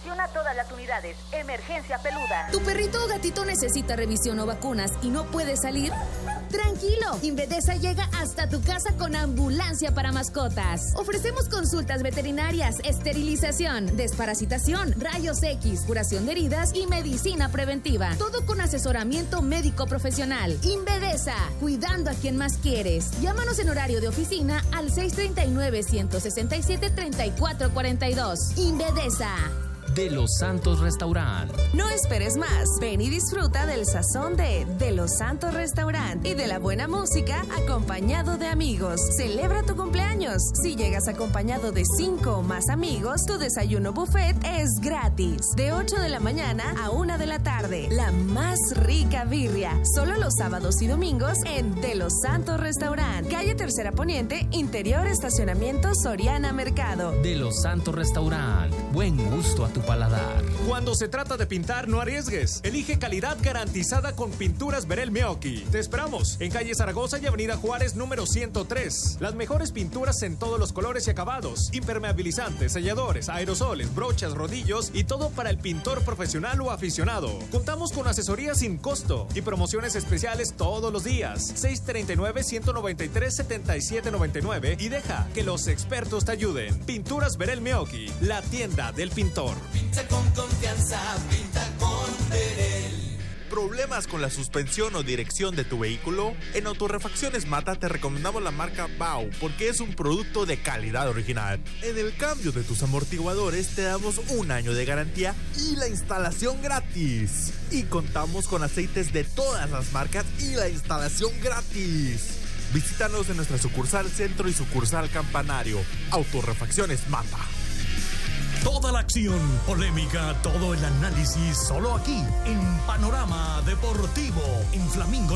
Atención a todas las unidades. Emergencia peluda. ¿Tu perrito o gatito necesita revisión o vacunas y no puede salir? Tranquilo, Invedesa llega hasta tu casa con ambulancia para mascotas. Ofrecemos consultas veterinarias, esterilización, desparasitación, rayos X, curación de heridas y medicina preventiva. Todo con asesoramiento médico profesional. Invedesa, cuidando a quien más quieres. Llámanos en horario de oficina al 639-167-3442. Invedesa. De Los Santos Restaurant. No esperes más. Ven y disfruta del sazón de Los Santos Restaurant y de la buena música acompañado de amigos. Celebra tu cumpleaños. Si llegas acompañado de 5 o más amigos, tu desayuno buffet es gratis. De 8 de la mañana a 1 de la tarde. La más rica birria. Solo los sábados y domingos en De Los Santos Restaurant. Calle Tercera Poniente, Interior Estacionamiento Soriana Mercado. De Los Santos Restaurant. Buen gusto a tu paladar. Cuando se trata de pintar, no arriesgues. Elige calidad garantizada con Pinturas Verel Meoqui. Te esperamos en calle Zaragoza y avenida Juárez número 103. Las mejores pinturas en todos los colores y acabados. Impermeabilizantes, selladores, aerosoles, brochas, rodillos y todo para el pintor profesional o aficionado. Contamos con asesoría sin costo y promociones especiales todos los días. 639-193-7799 y deja que los expertos te ayuden. Pinturas Verel Meoqui, la tienda del pintor. Pinta con confianza, pinta con Verel. ¿Problemas con la suspensión o dirección de tu vehículo? En Autorrefacciones Mata te recomendamos la marca Bau porque es un producto de calidad original. En el cambio de tus amortiguadores te damos 1 año de garantía y la instalación gratis. Y contamos con aceites de todas las marcas y la instalación gratis. Visítanos en nuestra sucursal Centro y sucursal Campanario. Autorrefacciones Mata. Toda la acción, polémica, todo el análisis, solo aquí, en Panorama Deportivo, en Flamingo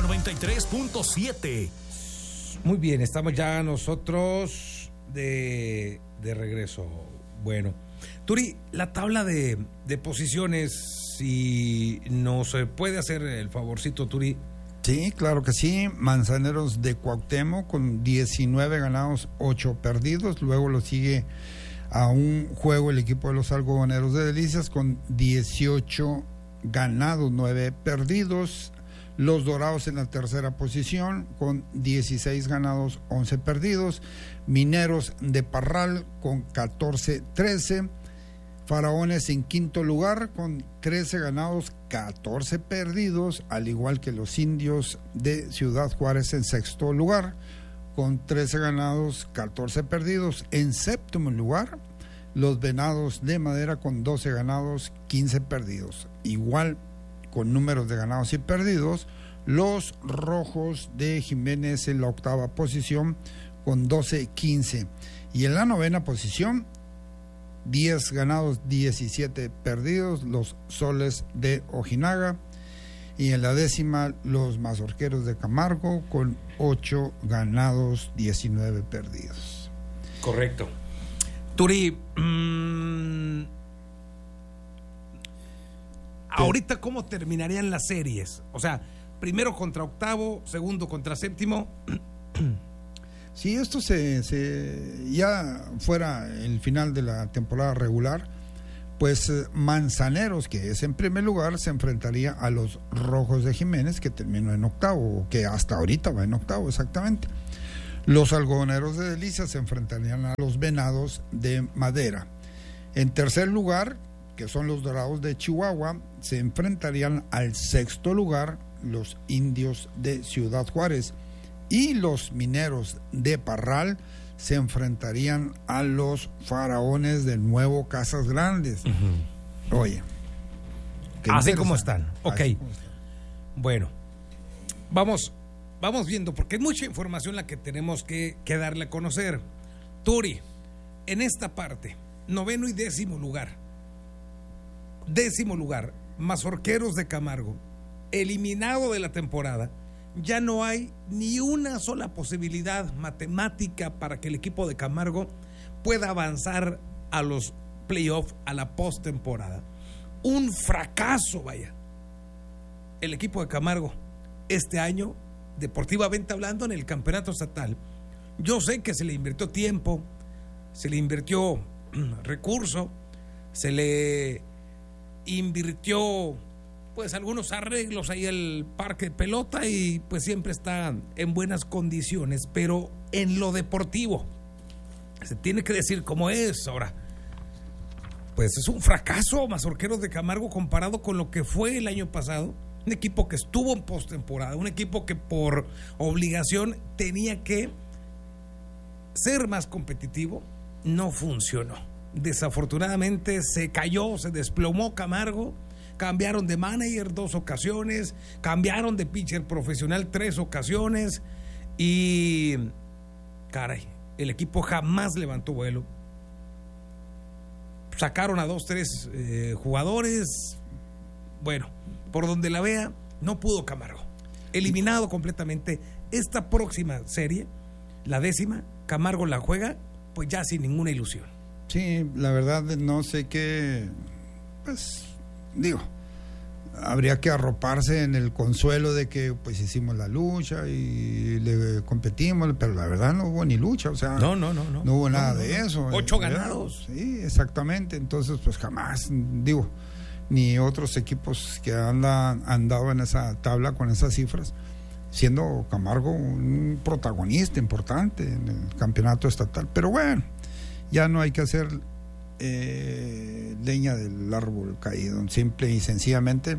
93.7. Muy bien, estamos ya nosotros de regreso. Bueno, Turi, la tabla de posiciones, si nos puede hacer el favorcito, Turi. Sí, claro que sí. Manzaneros de Cuauhtémoc con 19 ganados, 8 perdidos. Luego lo sigue a un juego el equipo de los Algodoneros de Delicias con 18 ganados, 9 perdidos. Los Dorados en la tercera posición con 16 ganados, 11 perdidos. Mineros de Parral con 14-13. Faraones en quinto lugar con 13 ganados, 14 perdidos, al igual que los Indios de Ciudad Juárez en sexto lugar con 13 ganados, 14 perdidos. En séptimo lugar, los Venados de Madera con 12 ganados, 15 perdidos. Igual con números de ganados y perdidos, los Rojos de Jiménez en la octava posición con 12-15. Y en la novena posición, 10 ganados, 17 perdidos, los Soles de Ojinaga. Y en la décima, los Mazorqueros de Camargo con 8 ganados, 19 perdidos. Correcto. Turi, ahorita, ¿cómo terminarían las series? O sea, primero contra octavo, segundo contra séptimo. Si esto ya fuera el final de la temporada regular, pues Manzaneros, que es en primer lugar, se enfrentaría a los Rojos de Jiménez, que terminó en octavo, o que hasta ahorita va en octavo, exactamente. Los Algodoneros de Delicias se enfrentarían a los Venados de Madera. En tercer lugar, que son los Dorados de Chihuahua, se enfrentarían al sexto lugar, los Indios de Ciudad Juárez. Y los Mineros de Parral se enfrentarían a los Faraones de Nuevo Casas Grandes. Uh-huh. Oye. Así como están. Ok. Bueno, vamos viendo, porque es mucha información la que tenemos que darle a conocer. Turi, en esta parte, noveno y décimo lugar. Décimo lugar, Mazorqueros de Camargo, eliminado de la temporada. Ya no hay ni una sola posibilidad matemática para que el equipo de Camargo pueda avanzar a los playoffs, a la postemporada. Un fracaso, vaya. El equipo de Camargo este año, deportivamente hablando, en el campeonato estatal. Yo sé que se le invirtió tiempo, se le invirtió recurso, se le invirtió pues algunos arreglos ahí el parque de pelota y pues siempre está en buenas condiciones, pero en lo deportivo se tiene que decir cómo es ahora. Pues es un fracaso Mazorqueros de Camargo comparado con lo que fue el año pasado. Un equipo que estuvo en postemporada, un equipo que por obligación tenía que ser más competitivo, no funcionó. Desafortunadamente se cayó, se desplomó Camargo. Cambiaron de manager 2 ocasiones, cambiaron de pitcher profesional 3 ocasiones y caray, el equipo jamás levantó vuelo. Sacaron a 2, 3 jugadores. Bueno, por donde la vea, no pudo Camargo. Eliminado completamente. Esta próxima serie, la 10ª, Camargo la juega, pues ya sin ninguna ilusión. Sí, la verdad no sé qué, pues digo, habría que arroparse en el consuelo de que pues hicimos la lucha y le competimos, pero la verdad no hubo ni lucha, o sea, no hubo nada de eso. 8 ganados. Sí, exactamente, entonces pues jamás, digo, ni otros equipos que han dado en esa tabla con esas cifras, siendo Camargo un protagonista importante en el campeonato estatal, pero bueno, ya no hay que hacer leña del árbol caído, simple y sencillamente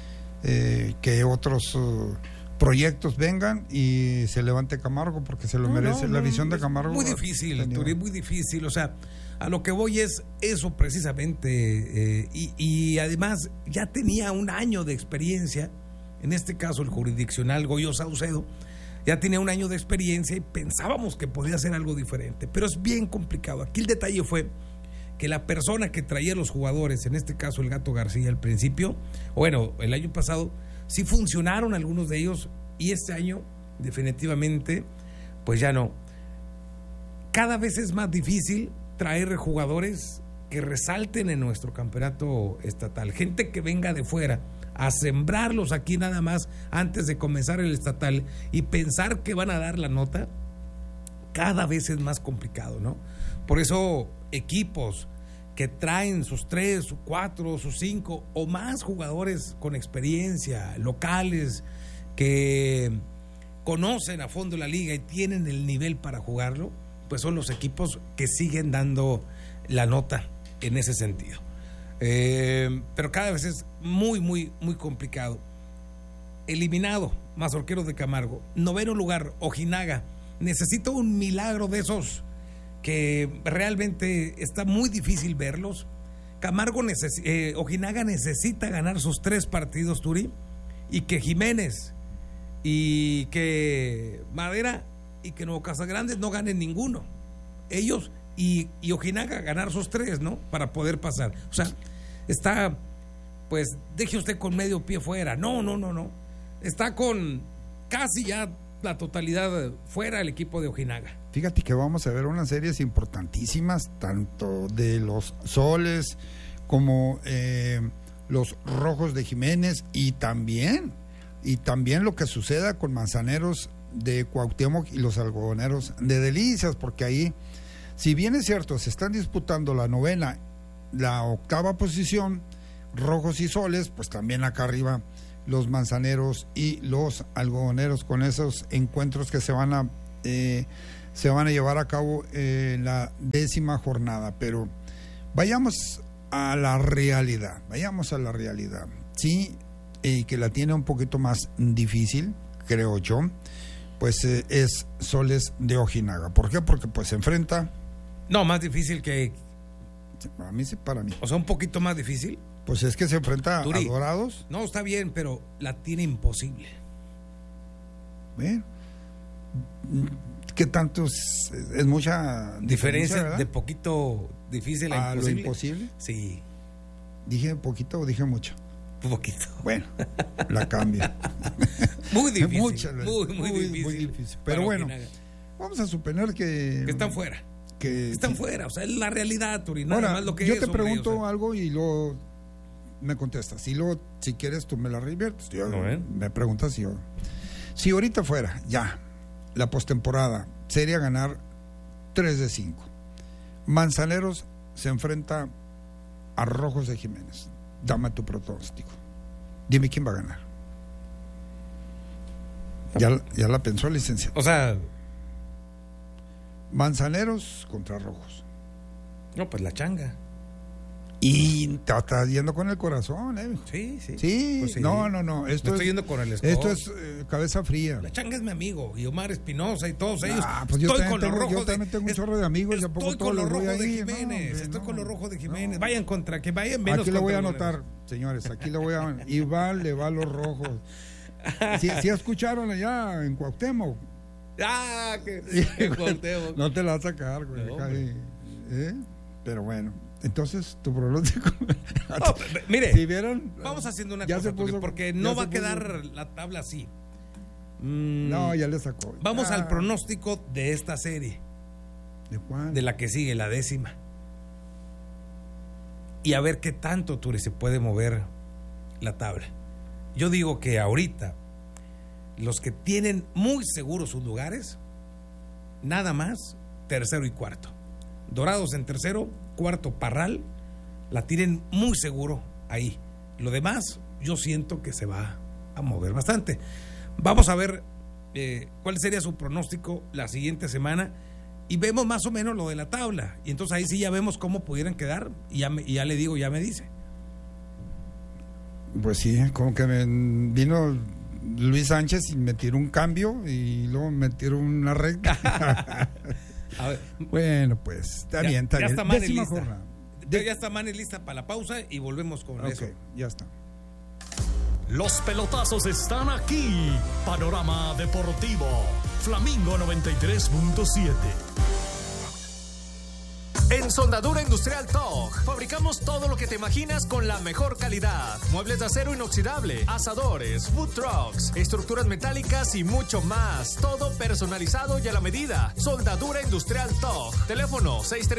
que otros proyectos vengan y se levante Camargo porque se lo merece. La visión de Camargo muy difícil, Turi, muy difícil, o sea, a lo que voy es eso precisamente, y además ya tenía un año de experiencia, en este caso el jurisdiccional Goyo Saucedo ya tenía un año de experiencia y pensábamos que podía hacer algo diferente, pero es bien complicado. Aquí el detalle fue que la persona que traía a los jugadores, en este caso el Gato García al principio, bueno, el año pasado sí funcionaron algunos de ellos y este año definitivamente pues ya no. Cada vez es más difícil traer jugadores que resalten en nuestro campeonato estatal, gente que venga de fuera a sembrarlos aquí nada más antes de comenzar el estatal y pensar que van a dar la nota, cada vez es más complicado, ¿no? Por eso equipos que traen sus 3, sus 4, sus 5 o más jugadores con experiencia, locales, que conocen a fondo la liga y tienen el nivel para jugarlo, pues son los equipos que siguen dando la nota en ese sentido. Pero cada vez es muy, muy, muy complicado. Eliminado Mazorqueros de Camargo. 9º lugar, Ojinaga. Necesito un milagro de esos que realmente está muy difícil verlos. Ojinaga necesita ganar sus 3 partidos, Turi, y que Jiménez y que Madera y que Nuevo Casagrande no ganen ninguno. Ellos y Ojinaga ganar sus 3, ¿no? Para poder pasar. O sea, está, pues, deje usted con medio pie fuera. No. Está con casi ya la totalidad fuera el equipo de Ojinaga. Fíjate que vamos a ver unas series importantísimas, tanto de los Soles como los Rojos de Jiménez y también lo que suceda con Manzaneros de Cuauhtémoc y los Algodoneros de Delicias, porque ahí, si bien es cierto, se están disputando la 9ª, la 8ª posición, Rojos y Soles, pues también acá arriba los Manzaneros y los Algodoneros con esos encuentros que se van a llevar a cabo en la 10ª jornada. Pero vayamos a la realidad. Sí, que la tiene un poquito más difícil, creo yo, pues es Soles de Ojinaga. ¿Por qué? Porque pues se enfrenta... No, más difícil que... Para mí sí, para mí. O sea, un poquito más difícil. Pues es que se enfrenta a Dorados. No, está bien, pero la tiene imposible. Bueno, ¿qué tanto es mucha diferencia de poquito difícil a imposible? ¿A lo imposible? Sí. ¿Dije poquito o dije mucho? Poquito. Bueno, la cambio. Muy difícil. Muy difícil. Pero bueno, vamos a suponer que están fuera. Están fuera, o sea, es la realidad, Turi. Ahora, más lo que yo es, te pregunto algo y luego me contestas. Y luego, si quieres, tú me la reviertes. Me preguntas si yo. Si ahorita fuera, ya, la postemporada, sería ganar 3 de 5. Manzaneros se enfrenta a Rojos de Jiménez. Dame tu pronóstico. Dime quién va a ganar. Ya la pensó el licenciado. O sea, Manzaneros contra Rojos. no, pues la changa. Y te estás yendo con el corazón, ¿eh? Sí. Sí, Pues sí. no. Esto Me estoy yendo con el score. Esto es cabeza fría. La changa es mi amigo, y Omar Espinosa y todos ellos. Pues yo estoy también con los rojos. yo también tengo un chorro de amigos. ¿Y a poco Estoy todos con los voy rojos de ahí? Jiménez. No, Estoy no, con los rojos de Jiménez. no. Vayan contra, que vayan menos. Aquí lo voy a contra anotar, señores. Aquí lo voy a. Iván le va a los rojos. ¿Sí escucharon allá en Cuauhtémoc? Que Cuauhtémoc. No te la vas a sacar, güey. No, Pero bueno. Entonces, tu pronóstico. No, mire, ¿sí vieron? vamos haciendo una Ya cosa, se puso- porque ya no se va a puso- quedar la tabla así. No, ya le sacó. Vamos al pronóstico de esta serie, ¿De cuál? de la que sigue, la 10ª. Y a ver qué tanto, Turi, se puede mover la tabla. Yo digo que ahorita, los que tienen muy seguros sus lugares, nada más, tercero y cuarto. Dorados en tercero, cuarto Parral, la tienen muy seguro ahí. Lo demás, yo siento que se va a mover bastante. Vamos a ver cuál sería su pronóstico la siguiente semana y vemos más o menos lo de la tabla. Y entonces ahí sí ya vemos cómo pudieran quedar y ya le digo, ya me dice. Pues sí, como que vino Luis Sánchez y me tiró un cambio y luego me tiró una recta. A ver, Bueno, pues está bien. ya está Mane Décima lista. jornada. Ya está Mane lista para la pausa y volvemos con eso. Ok, ya está. Los pelotazos están aquí. Panorama Deportivo. Flamingo 93.7. En Soldadura Industrial TOG fabricamos todo lo que te imaginas con la mejor calidad. Muebles de acero inoxidable, asadores, food trucks, estructuras metálicas y mucho más. Todo personalizado y a la medida. Soldadura Industrial TOG. Teléfono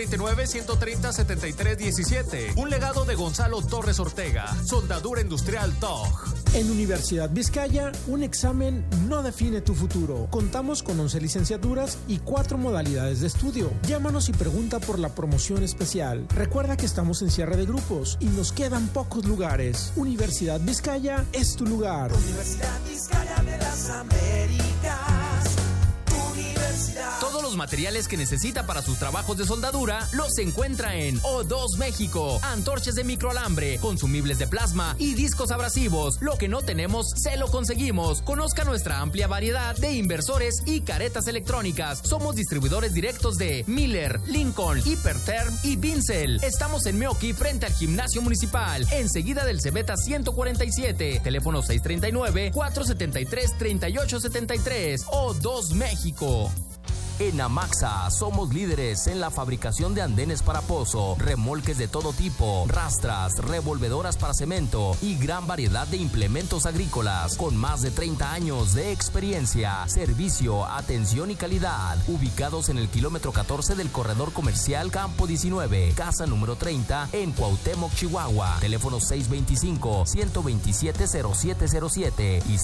639-130-7317. Un legado de Gonzalo Torres Ortega. Soldadura Industrial TOG. En Universidad Vizcaya, un examen no define tu futuro. Contamos con 11 licenciaturas y 4 modalidades de estudio. Llámanos y pregunta por la promoción especial. Recuerda que estamos en cierre de grupos y nos quedan pocos lugares. Universidad Vizcaya es tu lugar. Universidad Vizcaya de las Américas. Universidad. Todos los materiales que necesita para sus trabajos de soldadura los encuentra en O2 México. Antorchas de microalambre, consumibles de plasma y discos abrasivos. Lo que no tenemos, se lo conseguimos. Conozca nuestra amplia variedad de inversores y caretas electrónicas. Somos distribuidores directos de Miller, Lincoln, Hiperterm y Vincel. Estamos en Meoqui frente al Gimnasio Municipal, enseguida del Cebeta 147. Teléfono 639-473-3873. O2 México. En Amaxa somos líderes en la fabricación de andenes para pozo, remolques de todo tipo, rastras, revolvedoras para cemento y gran variedad de implementos agrícolas con más de 30 años de experiencia, servicio, atención y calidad. Ubicados en el kilómetro 14 del corredor comercial Campo 19, casa número 30 en Cuauhtémoc, Chihuahua. Teléfono 625-127-0707 y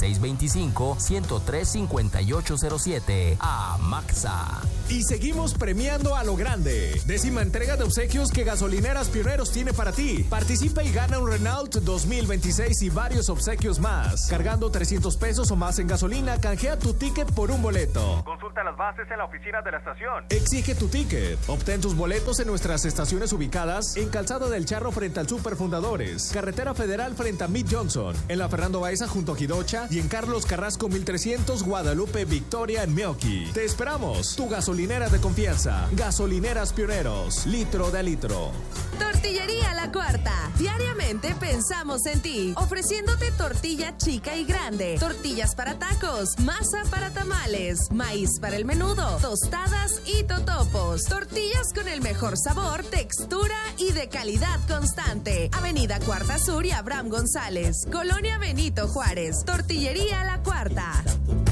625-103-5807. Amaxa. Y seguimos premiando a lo grande. 10ª entrega de obsequios que Gasolineras Pioneros tiene para ti. Participa y gana un Renault 2026 y varios obsequios más. Cargando 300 pesos o más en gasolina, canjea tu ticket por un boleto. Consulta las bases en la oficina de la estación. Exige tu ticket. Obtén tus boletos en nuestras estaciones ubicadas en Calzada del Charro frente al Super Fundadores, Carretera Federal frente a Mid Johnson, en la Fernando Baeza junto a Jidocha y en Carlos Carrasco 1300 Guadalupe Victoria en Meoqui. Te esperamos. Tu gasolinera de confianza. Gasolineras Pioneros. Litro de litro. Tortillería La Cuarta. Diariamente pensamos en ti, ofreciéndote tortilla chica y grande, tortillas para tacos, masa para tamales, maíz para el menudo, tostadas y totopos. Tortillas con el mejor sabor, textura y de calidad constante. Avenida Cuarta Sur y Abraham González, Colonia Benito Juárez. Tortillería La Cuarta.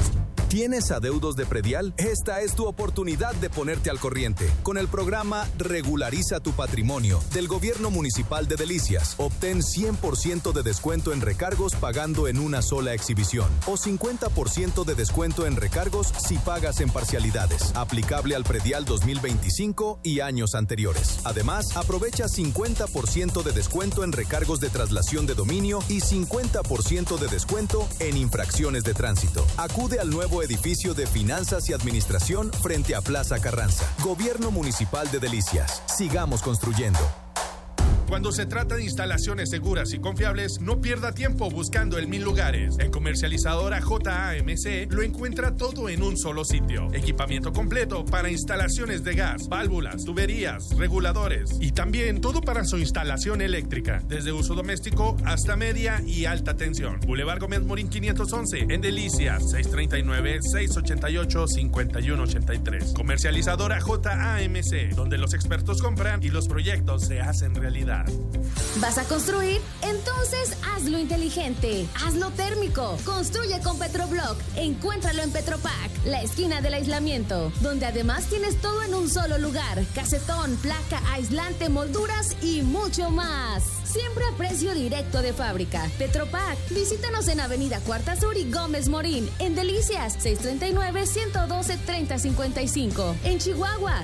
¿Tienes adeudos de predial? Esta es tu oportunidad de ponerte al corriente. Con el programa Regulariza tu Patrimonio del Gobierno Municipal de Delicias, obtén 100% de descuento en recargos pagando en una sola exhibición o 50% de descuento en recargos si pagas en parcialidades. Aplicable al predial 2025 y años anteriores. Además, aprovecha 50% de descuento en recargos de traslación de dominio y 50% de descuento en infracciones de tránsito. Acude al nuevo edificio de Finanzas y Administración frente a Plaza Carranza. Gobierno Municipal de Delicias. Sigamos construyendo. Cuando se trata de instalaciones seguras y confiables, no pierda tiempo buscando en 1000 lugares. En Comercializadora JAMC lo encuentra todo en un solo sitio. Equipamiento completo para instalaciones de gas, válvulas, tuberías, reguladores y también todo para su instalación eléctrica, desde uso doméstico hasta media y alta tensión. Boulevard Gómez Morín 511 en Delicias, 639-688-5183. Comercializadora JAMC, donde los expertos compran y los proyectos se hacen realidad. ¿Vas a construir? Entonces hazlo inteligente, hazlo térmico. Construye con Petroblock. Encuéntralo en Petropac, la esquina del aislamiento, donde además tienes todo en un solo lugar: casetón, placa, aislante, molduras y mucho más. Siempre a precio directo de fábrica. Petropac. Visítanos en Avenida Cuarta Sur y Gómez Morín. En Delicias, 639-112-3055. En Chihuahua,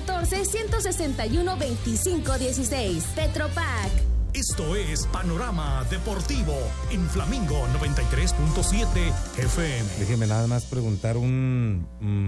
614-161-2516. Petropac. Esto es Panorama Deportivo en Flamingo 93.7 FM. Déjeme nada más preguntar un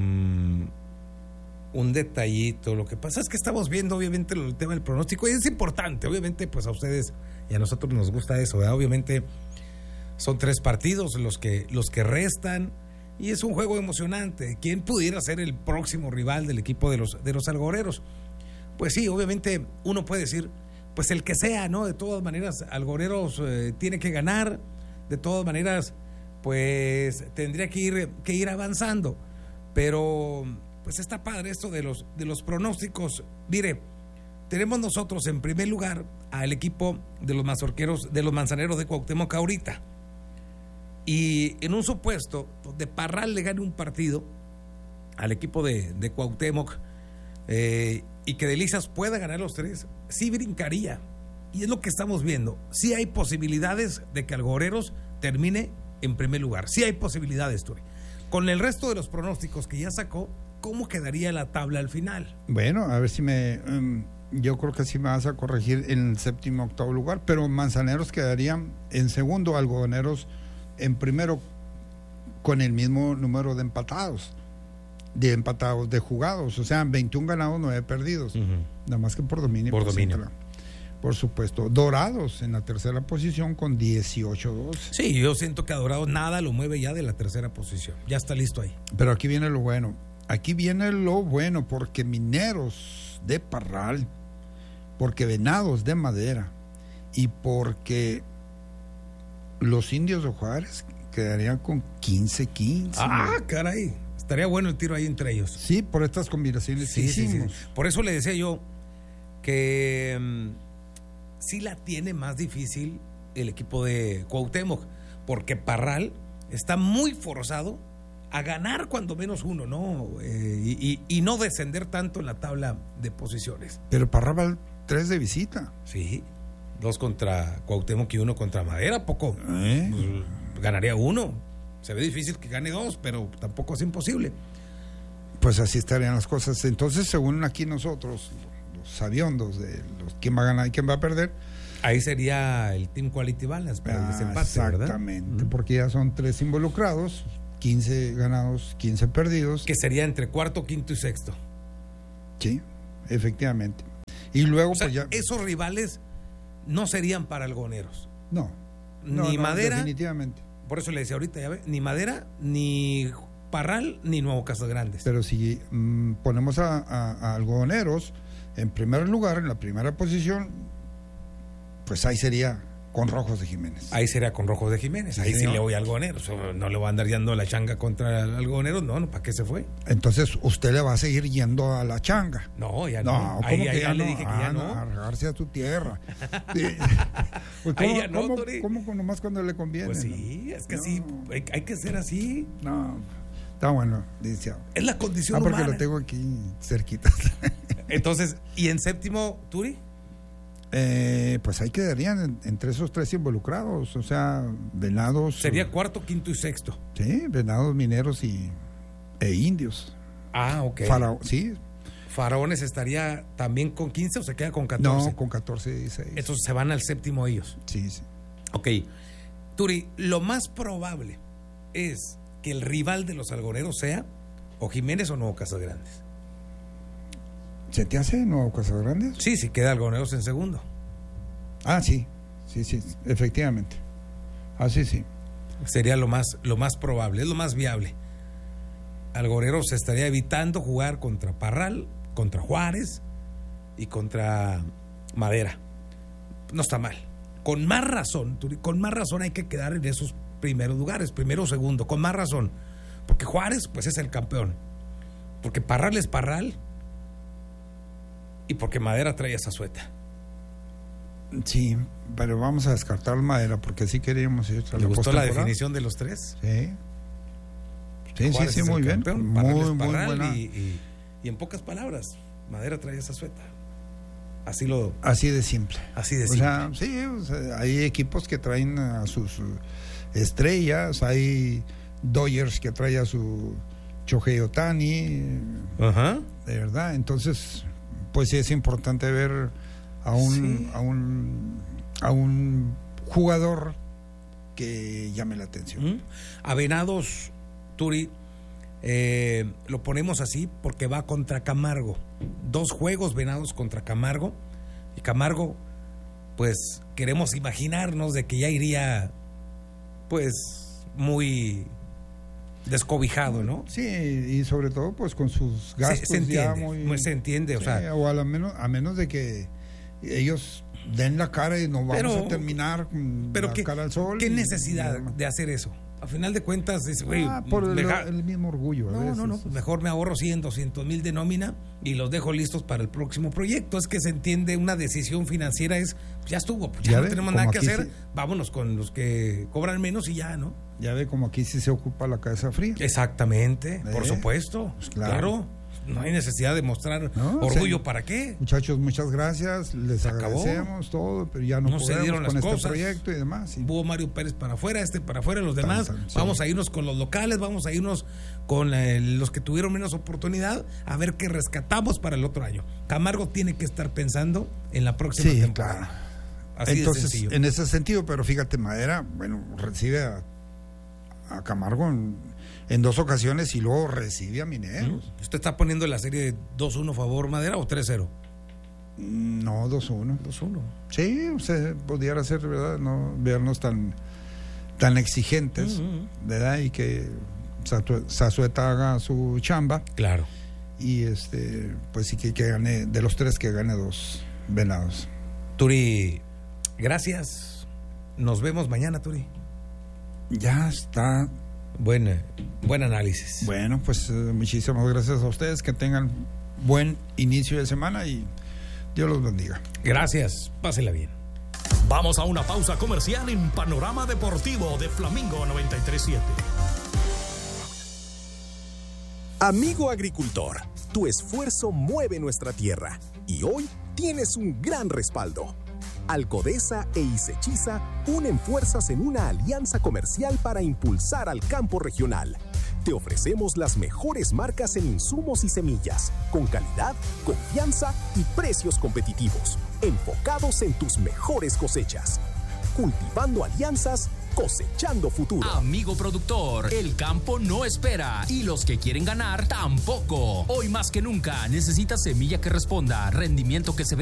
detallito. Lo que pasa es que estamos viendo obviamente el tema del pronóstico y es importante, obviamente pues a ustedes y a nosotros nos gusta eso, ¿verdad? Obviamente son 3 partidos los que restan y es un juego emocionante. ¿Quién pudiera ser el próximo rival del equipo de los algoreros? Pues sí, obviamente uno puede decir pues el que sea, ¿no? De todas maneras, Algoreros tiene que ganar, de todas maneras, pues tendría que ir avanzando. Pero, pues está padre esto de los pronósticos. Mire, tenemos nosotros en primer lugar al equipo de los mazorqueros, de los manzaneros de Cuauhtémoc ahorita. Y en un supuesto donde Parral le gane un partido al equipo de Cuauhtémoc, y que Delicias pueda ganar los 3, sí brincaría. Y es lo que estamos viendo. Sí hay posibilidades de que Algoreros termine en primer lugar. Sí hay posibilidades, Turi. Con el resto de los pronósticos que ya sacó, ¿cómo quedaría la tabla al final? Bueno, a ver si yo creo que sí me vas a corregir en el 7º, 8º lugar, pero Manzaneros quedarían en segundo, Algodoneros en primero, con el mismo número de empatados de jugados, o sea, 21 ganados, 9 perdidos, nada más que por dominio. Por supuesto. Dorados en la tercera posición con 18-2. Sí, yo siento que a Dorados nada lo mueve ya de la tercera posición, ya está listo ahí. Pero aquí viene lo bueno, porque Mineros de Parral, porque Venados de Madera y porque los Indios de Juárez quedarían con 15-15. Ah, caray. Estaría bueno el tiro ahí entre ellos. Sí, por estas combinaciones que hicimos. Sí. Por eso le decía yo que sí la tiene más difícil el equipo de Cuauhtémoc, porque Parral está muy forzado a ganar cuando menos uno, ¿no? Y no descender tanto en la tabla de posiciones. Pero Parral va 3 de visita. Sí, 2 contra Cuauhtémoc y 1 contra Madera, poco. Pues, ganaría 1. Se ve difícil que gane 2, pero tampoco es imposible. Pues así estarían las cosas. Entonces, según aquí nosotros, los sabiondos de quién va a ganar y quién va a perder. Ahí sería el Team Quality Balance para el desempate, exactamente, ¿verdad? Porque ya son 3 involucrados, 15 ganados, 15 perdidos. Que sería entre cuarto, quinto y sexto. Sí, efectivamente. Y luego, o sea, pues ya. Esos rivales no serían para Algoneros. No. Ni Madera. Definitivamente. Por eso le decía ahorita, ya ve, ni Madera, ni Parral, ni Nuevo Casas Grandes. Pero si ponemos a Algodoneros en primer lugar, en la primera posición, pues ahí sería con Rojos de Jiménez. Ahí sería con Rojos de Jiménez. Ahí sí le voy a Algodoneros. No le voy a andar yendo a la changa contra Algodoneros. No, ¿para qué se fue? Entonces, ¿usted le va a seguir yendo a la changa? No, ya no. ¿Cómo que ya le dije que ya no? A regarse a tu tierra. Pues, ¿cómo nomás cuando le conviene? Pues sí, es que sí, hay que ser así. No. Está bueno, dice. Es la condición porque humana. lo tengo aquí cerquita. Entonces, ¿y en séptimo, Turi? Pues ahí quedarían entre esos 3 involucrados, o sea, Venados. Sería cuarto, quinto y sexto. Sí, Venados, Mineros e Indios. Ah, ok. Sí. Faraones estaría también con 15 o se queda con 14? No, con 14 y 16. Entonces se van al séptimo ellos. Sí, sí. Ok. Turi, lo más probable es que el rival de los algoneros sea o Jiménez o Nuevo Casagrandes. ¿Se te hace Nuevo Casagrandes? Sí, sí, queda algoneros en segundo. Ah, sí, efectivamente. Así sí. Sería lo más probable, es lo más viable. Algoneros se estaría evitando jugar contra Parral, contra Juárez y contra Madera. No está mal. Con más razón, Turi, con más razón hay que quedar en esos primeros lugares, primero o segundo, con más razón. Porque Juárez, pues es el campeón. Porque Parral es Parral. Y porque Madera trae esa sueta. Sí, pero vamos a descartar Madera porque sí queríamos ir a ¿Le gustó la definición de los 3? Sí. Sí, muy bien. Campeón, muy Parral buena. Y en pocas palabras, Madera trae esa sueta. Así de simple. Así de simple. O sea, hay equipos que traen a sus estrellas, hay Dodgers que trae a su Shohei Ohtani. Ajá. De verdad, entonces pues sí es importante ver a un jugador que llame la atención. A Venados, Turi, lo ponemos así porque va contra Camargo. 2 juegos Venados contra Camargo. Y Camargo, pues queremos imaginarnos de que ya iría pues muy descobijado, ¿no? Sí, y sobre todo pues con sus gastos se entiende, ya se entiende, o sea, o a menos de que ellos den la cara y nos vamos a terminar con la cara al sol. ¿Qué necesidad de hacer eso? A final de cuentas, por el mismo orgullo. No, mejor me ahorro 100, 200 mil de nómina y los dejo listos para el próximo proyecto. Es que se entiende, una decisión financiera es, pues ya estuvo, pues ya no tenemos nada que hacer, vámonos con los que cobran menos y ya, ¿no? Ya ve como aquí sí se ocupa la cabeza fría. Exactamente, por supuesto, pues claro. No hay necesidad de mostrar orgullo, ¿para qué? Muchachos, muchas gracias, les agradecemos todo, pero ya no podemos dieron con cosas. Este proyecto y demás. Hubo Mario Pérez para afuera, para afuera, los demás. Vamos a irnos con los locales, vamos a irnos con los que tuvieron menos oportunidad, a ver qué rescatamos para el otro año. Camargo tiene que estar pensando en la próxima temporada. Claro. Así entonces, de sencillo. En ese sentido, pero fíjate, Madera, recibe a Camargo en 2 ocasiones y luego recibe a Mineros. ¿Usted está poniendo la serie 2-1 favor Madera o 3-0? No, 2-1. 2-1. Sí, o sea, pudiera ser, ¿verdad? No vernos tan exigentes, ¿verdad? Y que Zazueta haga su chamba. Claro. Y pues sí que gane, de los 3 que gane 2 Venados. Turi, gracias. Nos vemos mañana, Turi. Ya está. Buen análisis. Bueno, pues muchísimas gracias a ustedes, que tengan buen inicio de semana y Dios los bendiga. Gracias, pásela bien. Vamos a una pausa comercial en Panorama Deportivo de Flamingo 93.7. Amigo agricultor, tu esfuerzo mueve nuestra tierra y hoy tienes un gran respaldo. Alcodesa e Isechiza unen fuerzas en una alianza comercial para impulsar al campo regional. Te ofrecemos las mejores marcas en insumos y semillas, con calidad, confianza y precios competitivos, enfocados en tus mejores cosechas. Cultivando alianzas, cosechando futuro. Amigo productor, el campo no espera y los que quieren ganar tampoco. Hoy más que nunca necesitas semilla que responda, rendimiento que se